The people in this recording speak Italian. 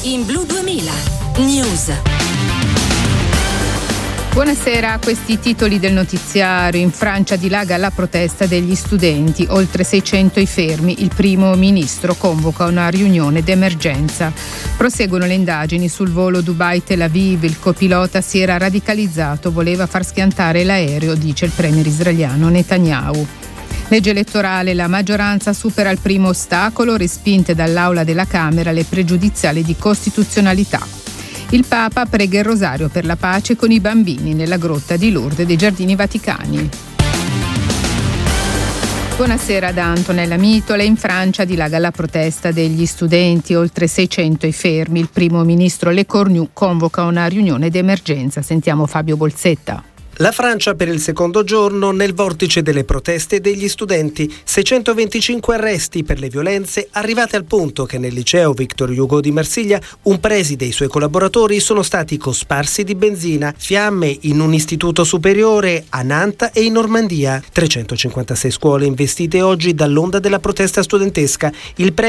in Blu 2000 News. Buonasera, a questi titoli del notiziario. In Francia dilaga la protesta degli studenti, oltre 600 i fermi. Il primo ministro convoca una riunione d'emergenza. Proseguono le indagini sul volo Dubai-Tel Aviv. Il copilota si era radicalizzato, voleva far schiantare l'aereo, dice il premier israeliano Netanyahu. Legge elettorale, la maggioranza supera il primo ostacolo, respinte dall'Aula della Camera le pregiudiziali di costituzionalità. Il Papa prega il rosario per la pace con i bambini nella grotta di Lourdes dei Giardini Vaticani. Buonasera da Antonella Mitola. In Francia dilaga la protesta degli studenti, oltre 600 i fermi. Il primo ministro Le Cornu convoca una riunione d'emergenza. Sentiamo Fabio Bolsetta. La Francia per il secondo giorno nel vortice delle proteste degli studenti, 625 arresti per le violenze, arrivate al punto che nel liceo Victor Hugo di Marsiglia un preside e i suoi collaboratori sono stati cosparsi di benzina, fiamme in un istituto superiore a Nantes e in Normandia. 356 scuole investite oggi dall'onda della protesta studentesca. Il